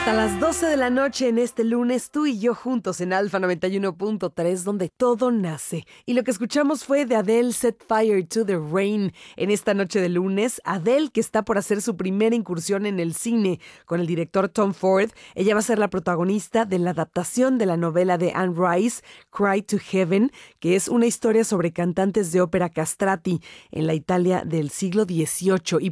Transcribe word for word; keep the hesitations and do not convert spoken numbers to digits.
Hasta las doce de la noche en este lunes, tú y yo juntos en Alfa noventa y uno punto tres, donde todo nace. Y lo que escuchamos fue de Adele, Set Fire to the Rain. En esta noche de lunes, Adele, que está por hacer su primera incursión en el cine con el director Tom Ford, ella va a ser la protagonista de la adaptación de la novela de Anne Rice, Cry to Heaven, que es una historia sobre cantantes de ópera castrati en la Italia del siglo dieciocho. Y